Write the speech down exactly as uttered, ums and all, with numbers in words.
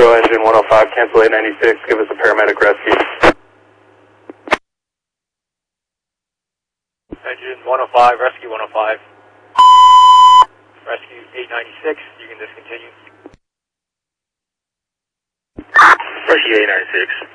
Metro engine one oh five, cancel eight ninety-six, give us a paramedic rescue. Engine one oh five, rescue one oh five. Rescue eight ninety-six, you can discontinue. Rescue eight ninety-six.